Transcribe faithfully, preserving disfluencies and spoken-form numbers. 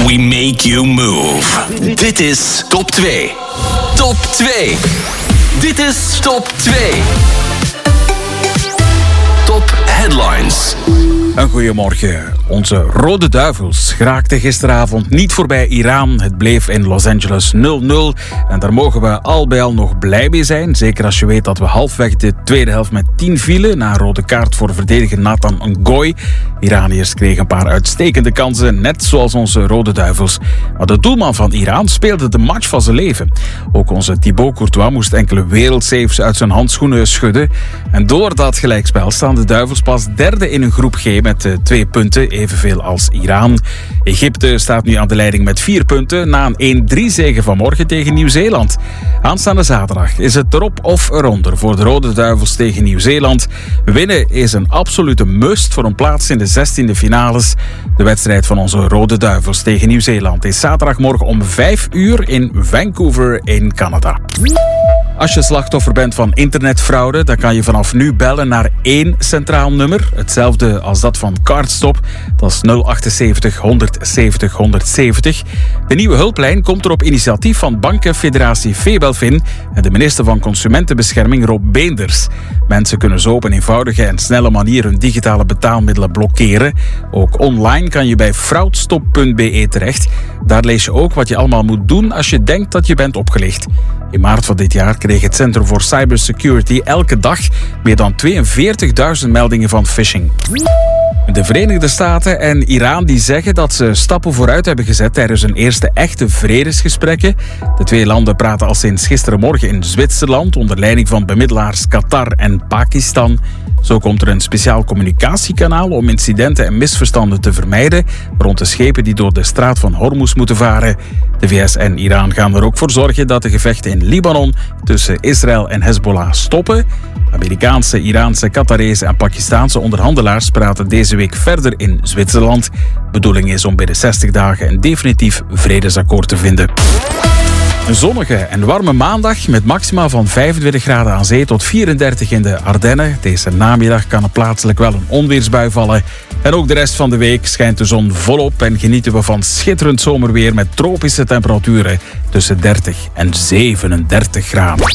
We make you move. Dit is Top twee. Top twee. Dit is Top twee. Top Headlines. Een goeiemorgen. Onze Rode Duivels geraakten gisteravond niet voorbij Iran. Het bleef in Los Angeles nul nul. En daar mogen we al bij al nog blij mee zijn. Zeker als je weet dat we halfweg de tweede helft met tien vielen. Na een rode kaart voor verdediger Nathan Ngoy. Iraniërs kregen een paar uitstekende kansen, net zoals onze Rode Duivels. Maar de doelman van Iran speelde de match van zijn leven. Ook onze Thibaut Courtois moest enkele wereldsaves uit zijn handschoenen schudden. En door dat gelijkspel staan de Duivels pas derde in een groep G met uh, twee punten, evenveel als Iran. Egypte staat nu aan de leiding met vier punten na een één drie zege vanmorgen tegen Nieuw-Zeeland. Aanstaande zaterdag is het erop of eronder voor de Rode Duivels tegen Nieuw-Zeeland. Winnen is een absolute must voor een plaats in de zestiende finales. De wedstrijd van onze Rode Duivels tegen Nieuw-Zeeland is zaterdagmorgen om vijf uur in Vancouver in Canada. Als je slachtoffer bent van internetfraude, dan kan je vanaf nu bellen naar één centraal nummer. Hetzelfde als dat van Cardstop. Dat is nul achtenzeventig honderdzeventig honderdzeventig. De nieuwe hulplijn komt er op initiatief van bankenfederatie Febelfin en de minister van Consumentenbescherming Rob Beenders. Mensen kunnen zo op een eenvoudige en snelle manier hun digitale betaalmiddelen blokkeren. Ook online kan je bij fraudstop punt b e terecht. Daar lees je ook wat je allemaal moet doen als je denkt dat je bent opgelicht. In maart van dit jaar kreeg het Centrum voor Cybersecurity elke dag meer dan tweeënveertigduizend meldingen van phishing. De Verenigde Staten en Iran die zeggen dat ze stappen vooruit hebben gezet tijdens hun eerste echte vredesgesprekken. De twee landen praten al sinds gisterenmorgen in Zwitserland onder leiding van bemiddelaars Qatar en Pakistan. Zo komt er een speciaal communicatiekanaal om incidenten en misverstanden te vermijden rond de schepen die door de straat van Hormuz moeten varen. De V S en Iran gaan er ook voor zorgen dat de gevechten in Libanon tussen Israël en Hezbollah stoppen. Amerikaanse, Iraanse, Qatarese en Pakistaanse onderhandelaars praten deze week verder in Zwitserland. De bedoeling is om binnen zestig dagen een definitief vredesakkoord te vinden. Een zonnige en warme maandag met maxima van vijfentwintig graden aan zee tot vierendertig in de Ardennen. Deze namiddag kan er plaatselijk wel een onweersbui vallen. En ook de rest van de week schijnt de zon volop en genieten we van schitterend zomerweer met tropische temperaturen tussen dertig en zevenendertig graden.